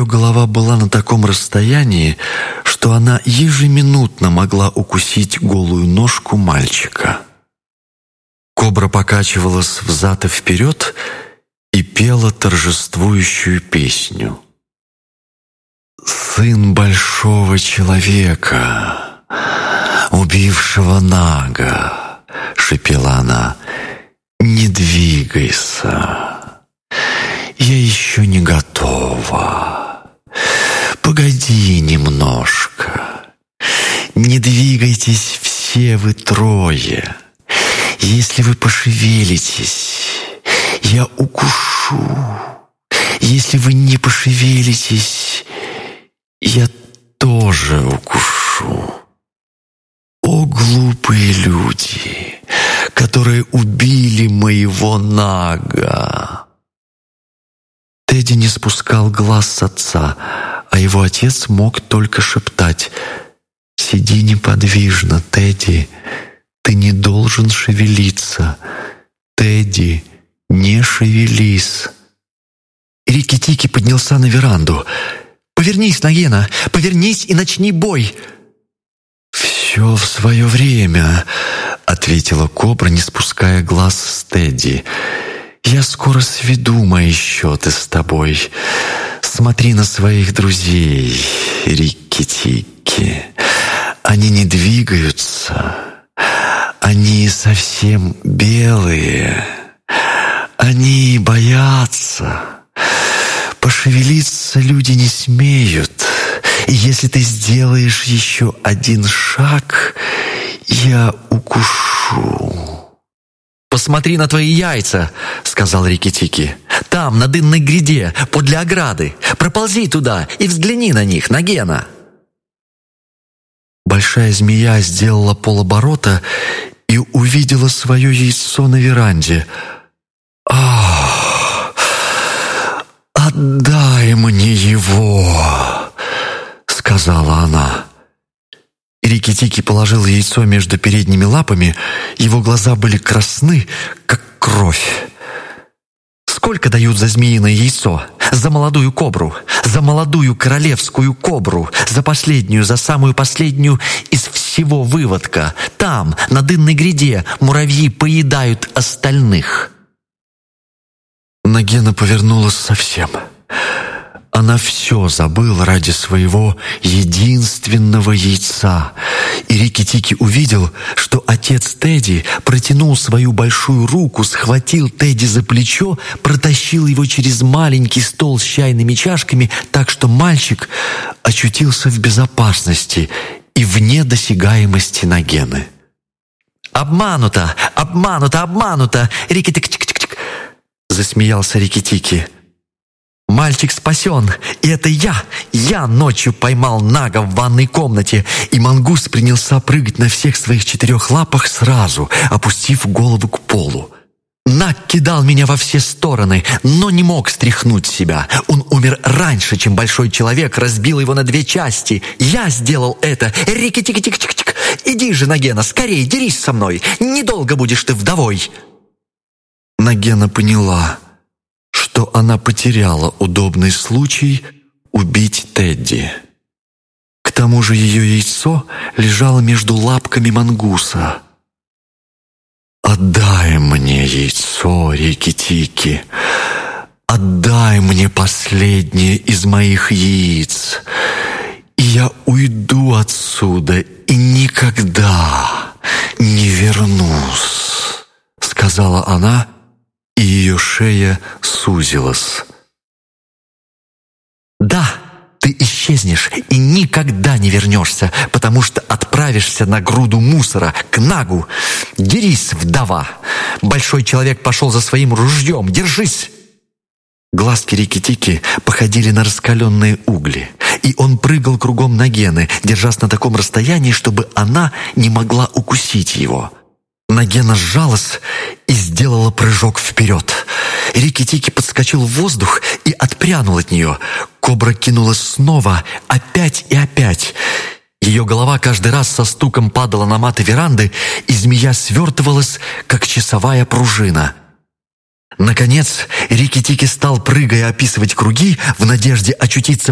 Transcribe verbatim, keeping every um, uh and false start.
Ее голова была на таком расстоянии, что она ежеминутно могла укусить голую ножку мальчика. Кобра покачивалась взад и вперед и пела торжествующую песню. «Сын большого человека, убившего Нага», — шепела она, — «не двигайся, я еще не готова. Погоди немножко, не двигайтесь все вы трое. Если вы пошевелитесь, я укушу. Если вы не пошевелитесь, я тоже укушу. О, глупые люди, которые убили моего Нага!» Тедди не спускал глаз с отца, а его отец мог только шептать: «Сиди неподвижно, Тедди, ты не должен шевелиться. Тедди, не шевелись». Рикки-Тикки поднялся на веранду. «Повернись, Нагена, повернись и начни бой!» «Все в свое время», — ответила Кобра, не спуская глаз с Тедди. «Я скоро сведу мои счеты с тобой. Смотри на своих друзей, Рикки-Тикки. Они не двигаются. Они совсем белые. Они боятся. Пошевелиться люди не смеют. И если ты сделаешь еще один шаг, я укушу». «Посмотри на твои яйца», — сказал Рикки-Тикки. «Там, на дынной гряде, подле ограды. Проползи туда и взгляни на них, Нагена». Большая змея сделала полоборота и увидела свое яйцо на веранде. «Ах, отдай мне его», — сказала она. Рикки-Тикки положил яйцо между передними лапами, его глаза были красны, как кровь. «Сколько дают за змеиное яйцо? За молодую кобру? За молодую королевскую кобру? За последнюю, за самую последнюю из всего выводка? Там, на дынной гряде, муравьи поедают остальных». Нагена повернулась совсем. Она все забыла ради своего единственного яйца. И Рикки-Тикки увидел, что отец Тедди протянул свою большую руку, схватил Тедди за плечо, протащил его через маленький стол с чайными чашками, так что мальчик очутился в безопасности и вне досягаемости Нагены. «Обмануто! Обмануто! Обмануто! Рикки-Тикки-Тикки-Тик!» засмеялся Рикки-Тикки. «Мальчик спасен, и это я, я ночью поймал Нага в ванной комнате». И мангус принялся прыгать на всех своих четырех лапах сразу, опустив голову к полу. Наг кидал меня во все стороны, но не мог стряхнуть себя. Он умер раньше, чем большой человек разбил его на две части. Я сделал это. Рикки-Тикки-Тик-Тик-Тик. Иди же, Нагена, скорее, дерись со мной. Недолго будешь ты вдовой. Нагена поняла, что она потеряла удобный случай убить Тедди. К тому же ее яйцо лежало между лапками мангуса. «Отдай мне яйцо, Рикки-Тикки! Отдай мне последнее из моих яиц, и я уйду отсюда и никогда не вернусь», — сказала она, и ее шея сузилась. «Да, ты исчезнешь и никогда не вернешься, потому что отправишься на груду мусора, к Нагу. Дерись, вдова! Большой человек пошел за своим ружьем. Держись!» Глазки Рикки-Тикки походили на раскаленные угли, и он прыгал кругом Нагены, держась на таком расстоянии, чтобы она не могла укусить его. Нагена сжалась и сделала прыжок вперед. Рикки-Тикки подскочил в воздух и отпрянул от нее. Кобра кинулась снова, опять и опять. Ее голова каждый раз со стуком падала на маты веранды, и змея свертывалась, как часовая пружина. Наконец, Рикки-Тикки стал, прыгая, описывать круги в надежде очутиться